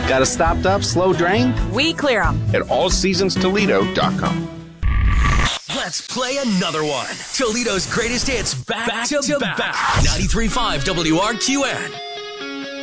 Got a stopped up, slow drain? We clear them. At allseasonstoledo.com. Let's play another one. Toledo's greatest hits back to back. 93.5 WRQN.